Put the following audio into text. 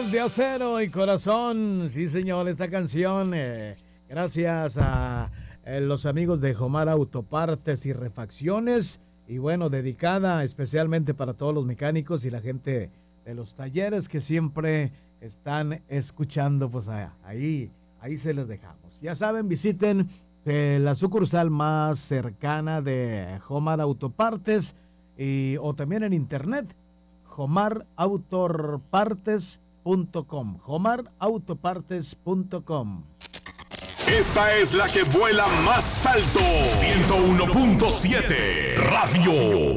Ojos de acero y corazón. Sí, señor, esta canción, gracias a los amigos de Jomar Autopartes y Refacciones. Y bueno, dedicada especialmente para todos los mecánicos y la gente de los talleres que siempre están escuchando. Pues ahí se les dejamos. Ya saben, visiten la sucursal más cercana de Jomar Autopartes o también en internet, jomarautopartes.com, jomarautopartes.com. Esta es la que vuela más alto. 101.7 Radio.